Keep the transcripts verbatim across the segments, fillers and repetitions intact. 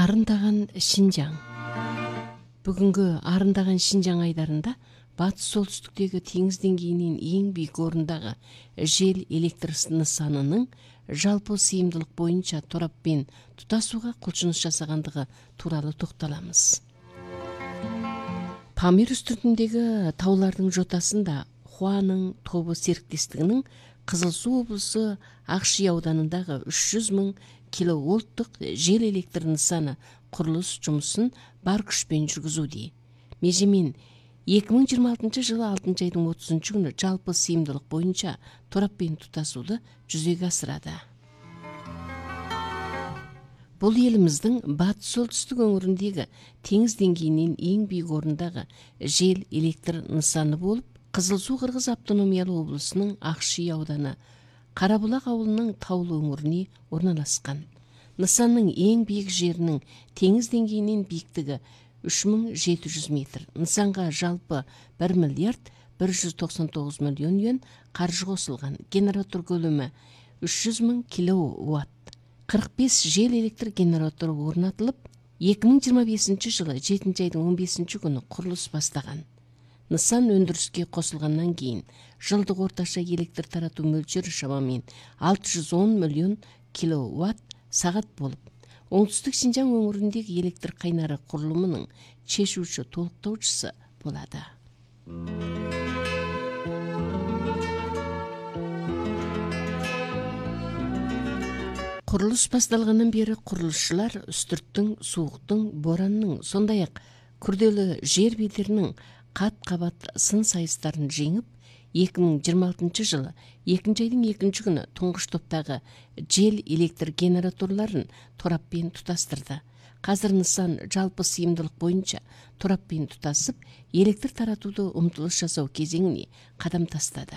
Арындаган Шинжаң. Бүгүнкү арындаган Шинжаң айдарында батыс солтүстүктөгү теңиз деңгейинин эң бийик орындагы жел электр нысанынын жалпы сыйымдылык боюнча тораппен тутасууга кулчунуш жасагандыгы тууралуу токтолобуз. Памир үстүртүндөгү таулардын жотасында Хуанын тобу сериктестигинин Кызыл Суу облусу Акши ауданындагы үч жүз миң киловольттук жел электр нысаны курулуш жумушун бар күчпен жүргүзүүдө. Межемен эки миң жыйырма алтынчы жылы алтынчы айдын отузунчу күнү жалпы сыйымдылык боюнча тораппен тутасууду жүзөгө асырады. Бул элибиздин батыш солтүстүк өңүрүндөгү теңиз деңгейинин эң бийик орындагы жел электр нысаны болуп, Кызыл Суу Кыргыз автономиялуу облусунун Акши ауданы Карабулак ауылунун таулуу өңүрүнө орналашкан. Нысандын эң бийик жеринин теңиз деңгейинин бийиктиги үч миң жети жүз метр. Нысанга жалпы бир миллиард бир жүз токсон тогуз миллион юан каржы косулган. Генератор көлөмү үч жүз миң киловатт. кырк беш жел электр генератору орнотулуп, эки миң жыйырма бешинчи жылы жетинчи айдын он бешинчи күнү курулуш баштаган. Нысан өндүрүскө косулгандан кийин жылдык орточо электр таратуу мөлчөрү шамамен алты жүз он миллион киловатт саат болуп, оңтүстүк Шинжаң өңүрүндөгү электр кайнары курулумунун чечүүчү толуктоочусу болот. Курулуш башталгандан бери курулушчулар үстүрттүн, сууктун, боранның, сондай ак күрдөлүү жер бедеринин кат-кабат сын сайыстарын жеңип, эки миң жыйырма алтынчы жылы экинчи айдын экинчи күнү туңгуч топтогу жел электр генераторлорун тораппен тутастырды. Казыр нысан жалпы сыйымдылык боюнча тораппен тутасып, электр таратууду умтулуш жасоо кезеңине кадам тастады.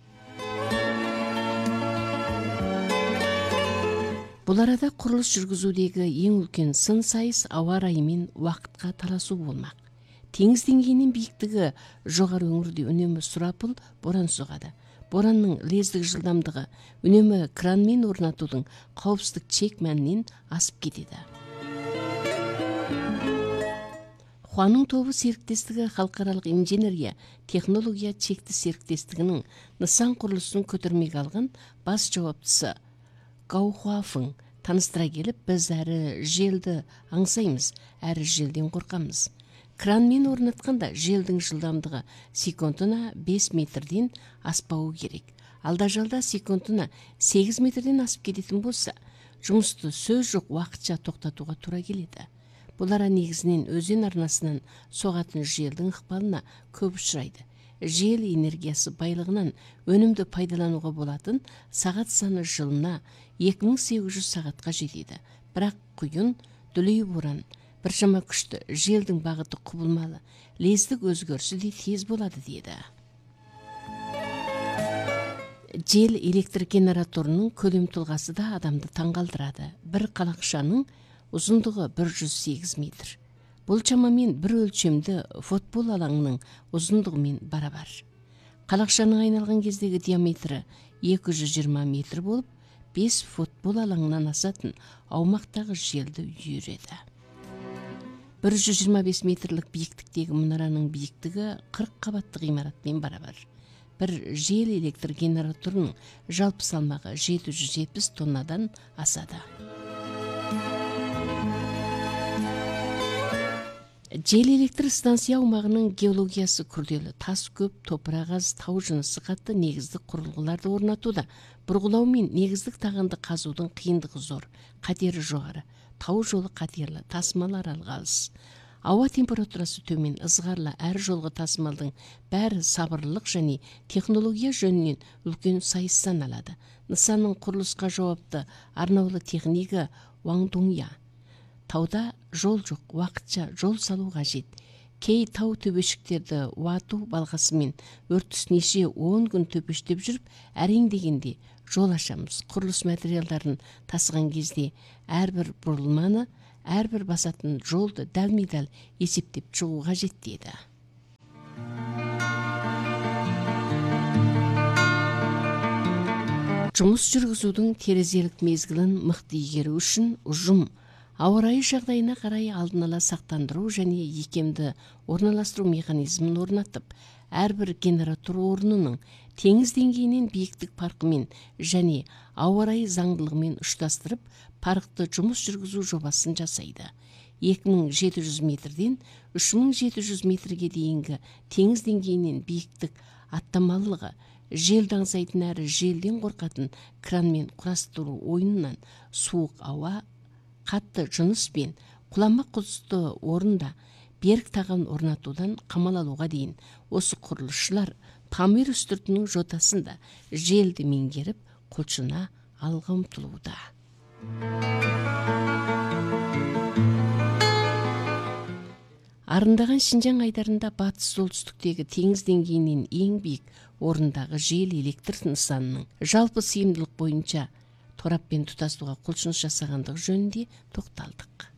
Бул арада курулуш жүргүзүүдөгү эң үлкен сын сайыс аба ырайы менен убакытка талашуу болмак. Теңиз деңгейинин бийиктиги жогору өңүрдө үнөмө сурапыл боран согады. Боранның лездик жылдамдыгы үнөмө кран менен орнотуудун коопсуздук чек маанинен асып кетеди. Хуанын тобу сериктестиги халкаралык инженерия технология чекти сериктестигинин нысан курулушун көтөрмөгө алган баш жооптусу Гаухуафың тааныстыра келип, биз әрі желди аңсайбыз, әрі желден коркамыз. Кран менен орноткондо желдин жылдамдыгы секундуна беш метрден аспауы керек. Алда жалда секундуна сегиз метрден асып кететін болса, жумусту сөз жок убакытча токтотууга туура келет. Бул ара негизинен өзөн арнасынан согатын желдин ыкпалына көп учурайт. Жел энергиясы байлыгынан өнүмдү пайдаланууга болатын саат саны жылына эки миң сегиз жүз саатка жетет. Бирок куюн, дүлүй боран, бир шама күчтүү, желдин багыты кубулмалы, лездик өзгөрүшү да тез болот дейт. Жел электр генераторунун көлөм тулгасы да адамды таң калтырады. Бир калакшанын узундугу бир жүз сегиз метр. Бул чамамен бир өлчөмдүү футбол алаңынын узундугу менен барабар. Калакшанын айналган кездеги диаметри эки жүз жыйырма метр болуп, беш футбол алаңынан асатын аумактагы желди үйүрөдү. бир жүз жыйырма беш метрлик бийиктиктеги мунаранын бийиктиги кырк кабаттык имарат менен барабар. Бир жел электр генераторунун жалпы салмагы жети жүз жетимиш тоннадан асады. Жел электр станция аумагынын геологиясы күрдөлүү, тас көп, топурак аз, тау жынысы катты негиздик курулгуларды орнотууда. Бургулоо менен негиздик таганды казуудун кыйындыгы зор, катери жогору. Тау жолу катерлі, тасымал аралыгы алыс. Аба температурасы төмен, ызгарлы, әр жолго тасымалдын бәрі сабырлык және технология жөнүнөн үлкен сайыс саналады. Нысанын курулушка жоопту арнаулы техника Ваң Дуңя. Тауда жол жок, убакытча жол салуу кажет. Кей тау төбөшүктөрдү убатуу балгасы менен өртүс неше он күн төпөштөп жүрүп, әрең дегенде жол ашамыз. Курулуш материалдарын тасыган кезде ар бир бурулманы, ар бир басатын жолду далмый-дал эсептеп чыгуу кажет дейт. Жумуш жүргүзүүдүн терезелик мезгилин мыкты ийгерүү үчүн ужум Ауа райы жағдайына қарай алдын ала сақтандыру және икемді орналастыру механизмін орнатып, әрбір генератор орнының теңіз деңгейінен биіктік парқымен және ауа райы заңдылығымен ұштастырып, парқты жұмыс жүргізу жобасын жасайды. екі мың жеті жүз метрден үш мың жеті жүз метрге дейінгі теңіз деңгейінен биіктік аттамалылығы, желді аңсайтын әрі желден қорқатын кранмен құрастыру ойынынан суық ауа, қатты жыныс пен құлама құзды орында берік тағын орнатудан қамал алуға дейін осы құрылысшылар Памир үстіртінің жотасында желді меңгеріп құлшына алға ұмтылуда. Арындаған Шинжаң айдарында батыс солтүстіктегі теңіз деңгейінен ең биік орындағы жел электр нысанының жалпы сыйымдылық бойынша тораппен тұтастыруға құлшыныс жасағандығы жөнінде тоқталдық.